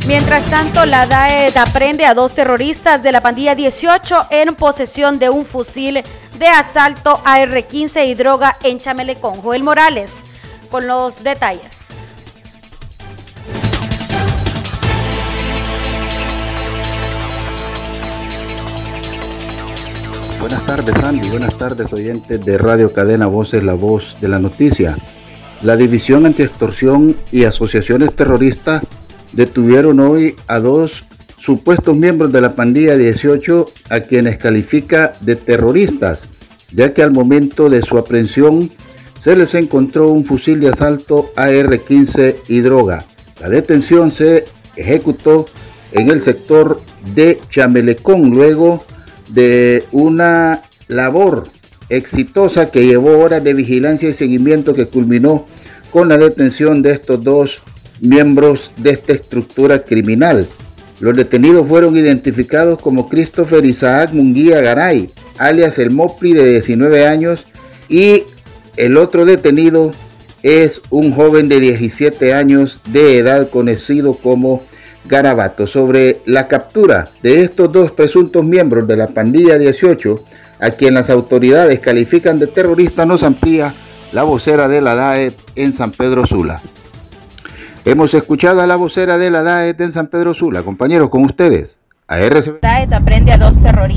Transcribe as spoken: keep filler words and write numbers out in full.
Mientras tanto, la DAED aprende a dos terroristas de la pandilla dieciocho en posesión de un fusil de asalto A R quince y droga en Chamelecón. Joel Morales con los detalles. Buenas tardes, Andy. Buenas tardes, oyentes de Radio Cadena Voces, la voz de la noticia. La División Antiextorsión y Asociaciones Terroristas detuvieron hoy a dos supuestos miembros de la pandilla dieciocho, a quienes califica de terroristas, ya que al momento de su aprehensión se les encontró un fusil de asalto A R quince y droga. La detención se ejecutó en el sector de Chamelecón, luego de una labor exitosa que llevó horas de vigilancia y seguimiento, que culminó con la detención de estos dos miembros de esta estructura criminal. Los detenidos fueron identificados como Christopher Isaac Munguía Garay, alias El Mopri, de diecinueve años, y el otro detenido es un joven de diecisiete años de edad, conocido como Garabato. Sobre la captura de estos dos presuntos miembros de la pandilla dieciocho, a quien las autoridades califican de terrorista, nos amplía la vocera de la DAED en San Pedro Sula. Hemos escuchado a la vocera de la DAED en San Pedro Sula. Compañeros, con ustedes, a R C B. DAED aprende a dos terroristas.